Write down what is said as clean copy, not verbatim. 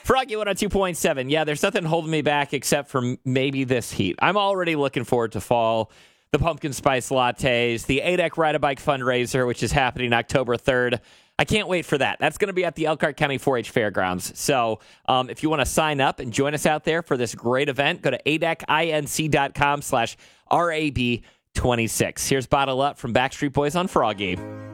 Froggy 102.7. Yeah, there's nothing holding me back except for maybe this heat. I'm already looking forward to fall. The pumpkin spice lattes, the ADEC Ride a Bike fundraiser, which is happening October 3rd. I can't wait for that. That's going to be at the Elkhart County 4-H Fairgrounds. So if you want to sign up and join us out there for this great event, go to adecinc.com/RAB26. Here's Bottle Up from Backstreet Boys on Froggy.